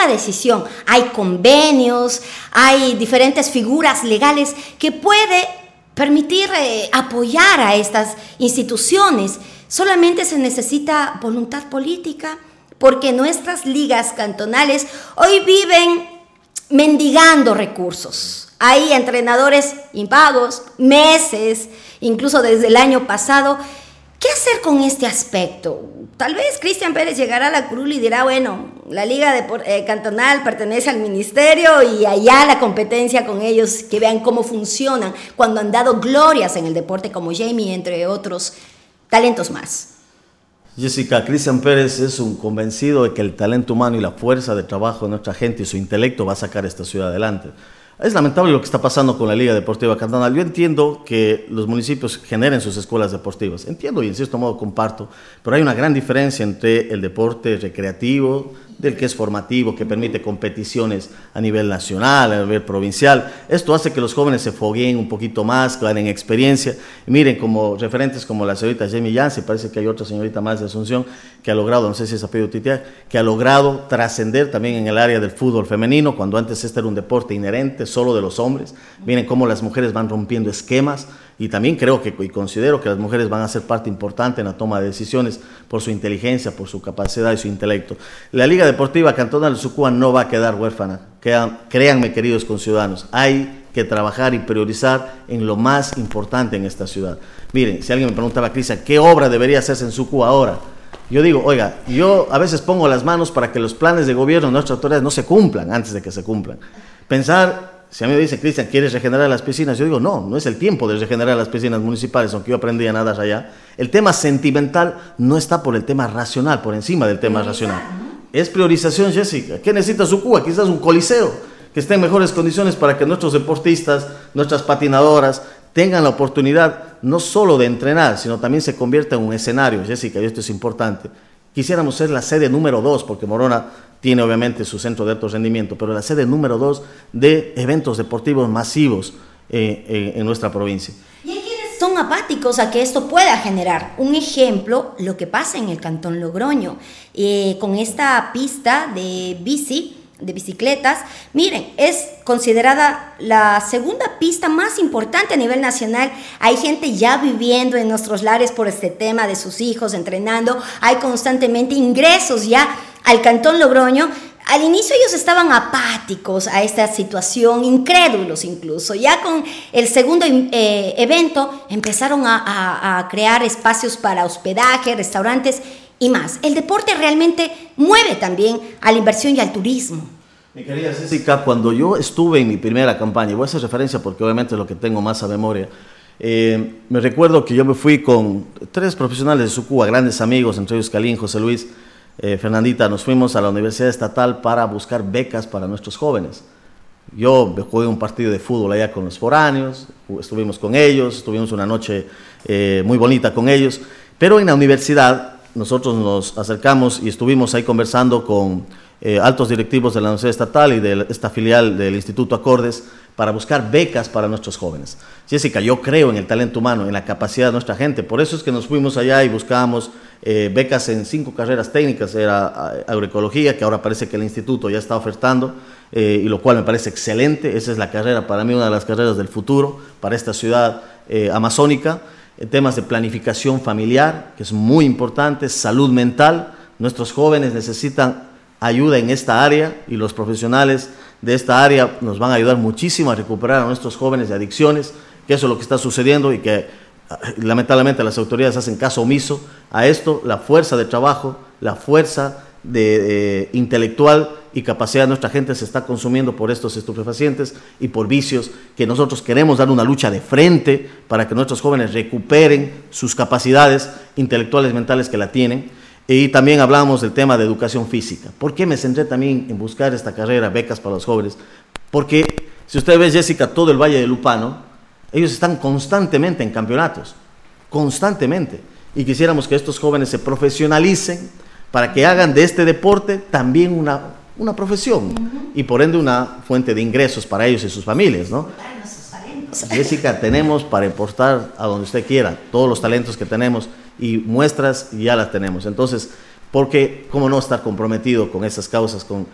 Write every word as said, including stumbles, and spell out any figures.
la decisión. Hay convenios, hay diferentes figuras legales que puede permitir eh, apoyar a estas instituciones. Solamente se necesita voluntad política, porque nuestras ligas cantonales hoy viven mendigando recursos. Hay entrenadores impagos, meses, incluso desde el año pasado. ¿Qué hacer con este aspecto? Tal vez Cristian Pérez llegará a la curul y dirá, bueno, la liga de, eh, cantonal pertenece al ministerio y allá la competencia con ellos, que vean cómo funcionan cuando han dado glorias en el deporte como Jamie, entre otros talentos más. Jessica, Cristian Pérez es un convencido de que el talento humano y la fuerza de trabajo de nuestra gente y su intelecto va a sacar esta ciudad adelante. Es lamentable lo que está pasando con la Liga Deportiva Cantonal. Yo entiendo que los municipios generen sus escuelas deportivas. Entiendo y en cierto modo comparto, pero hay una gran diferencia entre el deporte recreativo, del que es formativo, que permite competiciones a nivel nacional, a nivel provincial. Esto hace que los jóvenes se fogueen un poquito más, que ganen experiencia. Y miren, como referentes como la señorita Jamie Yance, parece que hay otra señorita más de Asunción, que ha logrado, no sé si es apellido Titiá, que ha logrado trascender también en el área del fútbol femenino, cuando antes este era un deporte inherente solo de los hombres. Miren cómo las mujeres van rompiendo esquemas, y también creo que, y considero que las mujeres van a ser parte importante en la toma de decisiones por su inteligencia, por su capacidad y su intelecto. La Liga Deportiva Cantonal de Sucúa no va a quedar huérfana. Créanme, queridos conciudadanos, hay que trabajar y priorizar en lo más importante en esta ciudad. Miren, si alguien me preguntaba, Cristian, ¿qué obra debería hacerse en Sucúa ahora? Yo digo, oiga, yo a veces pongo las manos para que los planes de gobierno de nuestras autoridades no se cumplan antes de que se cumplan. Pensar... Si a mí me dicen, Cristian, ¿quieres regenerar las piscinas? Yo digo, no, no es el tiempo de regenerar las piscinas municipales, aunque yo aprendí a nadar allá. El tema sentimental no está por el tema racional, por encima del tema racional. Es priorización, Jessica. ¿Qué necesita Sucúa? Quizás un coliseo que esté en mejores condiciones para que nuestros deportistas, nuestras patinadoras, tengan la oportunidad no solo de entrenar, sino también se convierta en un escenario, Jessica, y esto es importante. Quisiéramos ser la sede número dos, porque Morona tiene obviamente su centro de alto rendimiento, pero la sede número dos de eventos deportivos masivos eh, eh, en nuestra provincia. ¿Y hay quienes son apáticos a que esto pueda generar? Un ejemplo, lo que pasa en el Cantón Logroño, eh, con esta pista de bici, de bicicletas. Miren, es considerada la segunda pista más importante a nivel nacional. Hay gente ya viviendo en nuestros lares por este tema de sus hijos, entrenando. Hay constantemente ingresos ya al Cantón Logroño. Al inicio ellos estaban apáticos a esta situación, incrédulos incluso. Ya con el segundo eh, evento empezaron a, a, a crear espacios para hospedaje, restaurantes y más. El deporte realmente mueve también a la inversión y al turismo. Mi querida Jessica, cuando yo estuve en mi primera campaña, voy a hacer referencia porque obviamente es lo que tengo más a memoria, eh, me recuerdo que yo me fui con tres profesionales de Sucúa, grandes amigos, entre ellos Calín, José Luis, eh, Fernandita, nos fuimos a la Universidad Estatal para buscar becas para nuestros jóvenes. Yo jugué un partido de fútbol allá con los foráneos, estuvimos con ellos, estuvimos una noche eh, muy bonita con ellos, pero en la universidad nosotros nos acercamos y estuvimos ahí conversando con eh, altos directivos de la Universidad Estatal y de esta filial del Instituto Acordes para buscar becas para nuestros jóvenes. Jessica, yo creo en el talento humano, en la capacidad de nuestra gente, por eso es que nos fuimos allá y buscábamos eh, becas en cinco carreras técnicas, era agroecología, que ahora parece que el instituto ya está ofertando, eh, y lo cual me parece excelente. Esa es la carrera, para mí una de las carreras del futuro para esta ciudad eh, amazónica. En temas de planificación familiar, que es muy importante, salud mental. Nuestros jóvenes necesitan ayuda en esta área y los profesionales de esta área nos van a ayudar muchísimo a recuperar a nuestros jóvenes de adicciones, que eso es lo que está sucediendo y que lamentablemente las autoridades hacen caso omiso a esto. La fuerza de trabajo, la fuerza de, eh, intelectual y capacidad de nuestra gente se está consumiendo por estos estupefacientes y por vicios que nosotros queremos dar una lucha de frente para que nuestros jóvenes recuperen sus capacidades intelectuales, mentales que la tienen. Y también hablamos del tema de educación física. ¿Por qué me centré también en buscar esta carrera, becas para los jóvenes? Porque si usted ve, Jessica, todo el Valle de Lupano, ellos están constantemente en campeonatos, constantemente. Y quisiéramos que estos jóvenes se profesionalicen para que hagan de este deporte también una, una profesión, uh-huh, y por ende una fuente de ingresos para ellos y sus familias, ¿no? Jessica, tenemos para importar a donde usted quiera todos los talentos que tenemos y muestras ya las tenemos. Entonces, ¿por qué, cómo no estar comprometido con esas causas, con